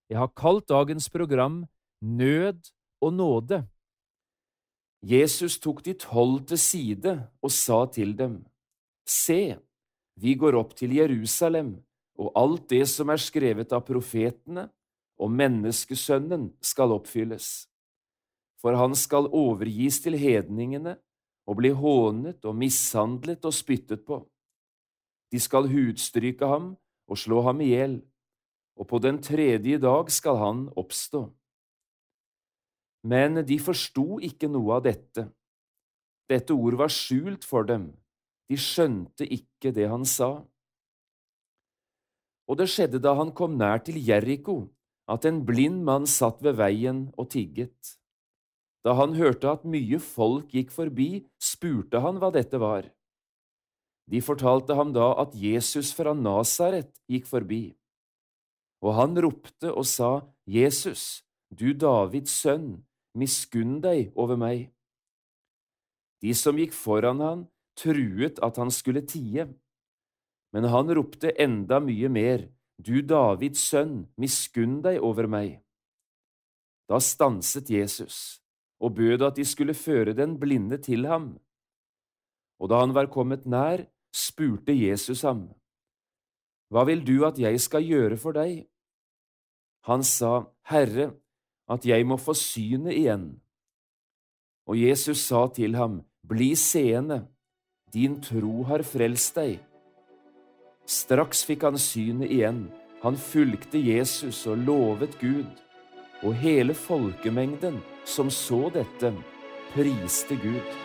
Jeg har kalt dagens program Nød og nåde. Jesus tok de 12 til side og sa til dem, «Se, vi går opp til Jerusalem, og alt det som er skrevet av profetene, og menneskesønnen skal oppfylles. For han skal overgis til hedningene, og bli hånet og mishandlet og spyttet på. De skal hudstryke ham og slå ham ihjel, og på den 3. dag skal han oppstå.» Men de forsto ikke noe av dette. Dette ord var skjult for dem. De skjønte ikke det han sa. Og det skjedde da han kom nær til Jeriko, at en blind mann satt ved veien og tigget. Da han hørte at mye folk gikk forbi, spurte han hva dette var. De fortalte ham da at Jesus fra Nasaret gikk forbi. Og han ropte og sa, «Jesus, du Davids sønn, miskunn deg over meg.» De som gikk foran han, truet at han skulle tie. Men han ropte enda mye mer, «Du Davids sønn, miskunn deg over meg.» Da stanset Jesus og bød at de skulle føre den blinde til ham. Og da han var kommet nær, spurte Jesus ham, «Hva vil du at jeg skal gjøre for deg?» Han sa, «Herre, at jeg må få synet igjen.» Og Jesus sa til ham, «Bli seende, din tro har frelst deg.» Straks fikk han synet igjen. Han fulgte Jesus og lovet Gud, og hele folkemengden som så dette, priste Gud.